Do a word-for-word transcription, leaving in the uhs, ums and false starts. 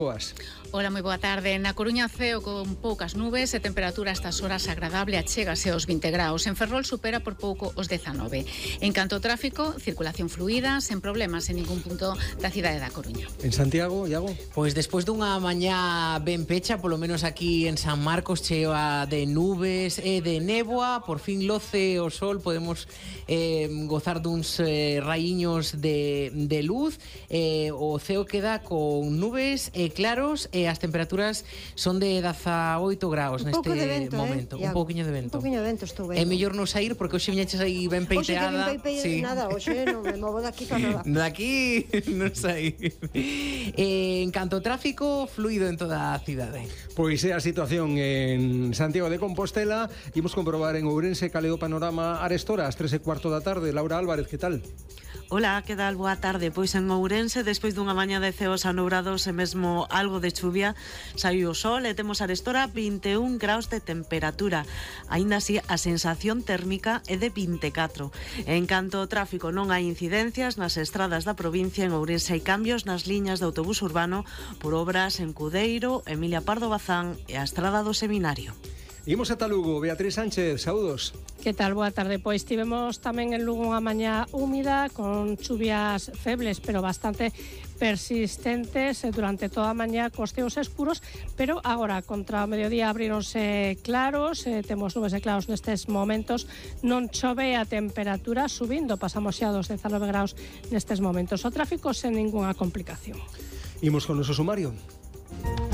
Boas. Hola, moi boa tarde. Na Coruña ceo con poucas nubes e temperatura a estas horas agradable, achégase aos vinte graus. En Ferrol supera por pouco os dezanove. En canto ao tráfico, circulación fluida, sen problemas en ningún punto da cidade da Coruña. En Santiago, Iago? Pois despois dunha mañá ben pecha, polo menos aquí en San Marcos, chea de nubes e de néboa, por fin loce o sol, podemos eh, gozar duns eh, raíños de, de luz, eh, o ceo queda con nubes e claros e as temperaturas son de dezaoito graus un neste vento, momento, eh, un pouquiño de vento. Un pouquiño de vento estou É vendo. mellor non sair porque hoxe viñeches aí ben peiteada. Hoxe que ben peiteada, sí. Nada, hoxe non me movo daqui para nada. Daqui non sair. Eh, en canto ao tráfico, fluido en toda a cidade. Pois é a situación en Santiago de Compostela. Imos comprobar en Ourense cal é o panorama arestora ás tres e cuarto da tarde. Laura Álvarez, que tal? Ola, que tal? Boa tarde. Pois en Ourense, despois dunha mañá de ceos anubrados e mesmo algo de chuvia, saiu o sol e temos arestora vinte e un graus de temperatura. Aínda así, a sensación térmica é de vinte e catro. En canto ao tráfico, non hai incidencias nas estradas da provincia. En Ourense hai cambios nas liñas de autobús urbano por obras en Cudeiro, Emilia Pardo Bazán e a Estrada do Seminario. Imos ata Lugo. Beatriz Sánchez, saúdos. Que tal? Boa tarde. Pois tivemos tamén en Lugo unha mañá húmida con chuvias febles, pero bastante persistentes durante toda a mañá, costeos escuros, pero agora contra o mediodía abrironse claros, eh, temos nubes e claros nestes momentos, non chove, a temperatura subindo, pasamos xa dos dezanove graus nestes momentos. O tráfico sen ningunha complicación. Imos con o noso sumario.